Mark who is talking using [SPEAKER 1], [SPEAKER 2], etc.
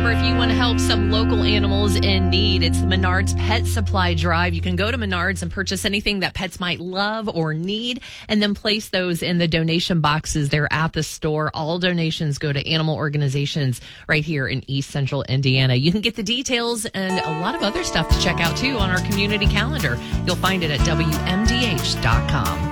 [SPEAKER 1] remember, if you want to help some local animals in need, it's the Menards Pet Supply Drive. You can go to Menards and purchase anything that pets might love or need, and then place those in the donation boxes there at the store. All donations go to animal organizations right here in East Central Indiana. You can get the details and a lot of other stuff to check out, too, on our community calendar. You'll find it at WMDH.com.